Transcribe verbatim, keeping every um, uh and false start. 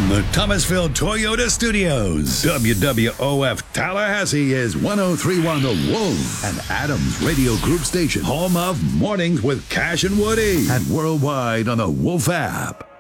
From the Thomasville Toyota Studios, W W O F Tallahassee is one oh three point one The Wolf, and Adams Radio Group Station, home of Mornings with Cash and Woody, and worldwide on the Wolf app.